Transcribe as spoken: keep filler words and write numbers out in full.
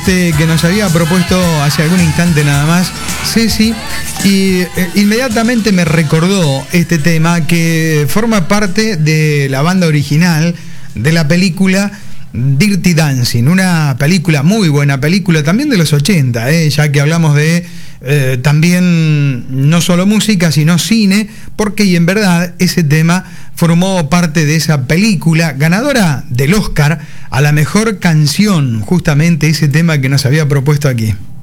este que nos había propuesto hace algún instante nada más Ceci, y eh, inmediatamente me recordó este tema que forma parte de la banda original de la película Dirty Dancing, una película, muy buena película, también de los ochenta, eh, ya que hablamos de eh, también no solo música, sino cine, porque y en verdad ese tema formó parte de esa película, ganadora del Oscar a la mejor canción, justamente ese tema que nos había propuesto aquí.